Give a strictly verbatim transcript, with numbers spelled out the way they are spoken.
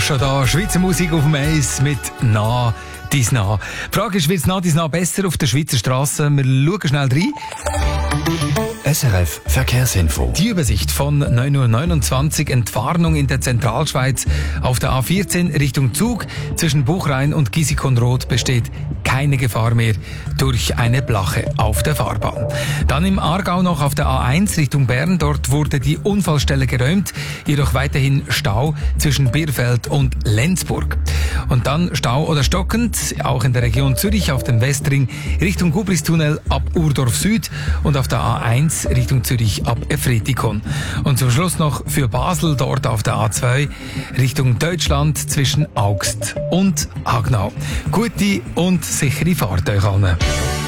fast schon da. Schweizer Musik auf dem Eis mit «Na, dies Na». Die Frage ist, wird es «Na, dies Na» besser auf der Schweizer Straße? Wir schauen schnell rein. S R F Verkehrsinfo. Die Übersicht von neun Uhr neunundzwanzig, Entwarnung in der Zentralschweiz. Auf der A vierzehn Richtung Zug zwischen Buchrain und Gisikonroth besteht keine Gefahr mehr durch eine Blache auf der Fahrbahn. Dann im Aargau noch auf der A eins Richtung Bern. Dort wurde die Unfallstelle geräumt, jedoch weiterhin Stau zwischen Bierfeld und Lenzburg. Und dann Stau oder stockend, auch in der Region Zürich auf dem Westring Richtung Gubristunnel ab Urdorf Süd und auf der A eins Richtung Zürich ab Efretikon. Und zum Schluss noch für Basel dort auf der A zwei Richtung Deutschland zwischen Augst und Hagnau. Gute und sichere Fahrt euch allen.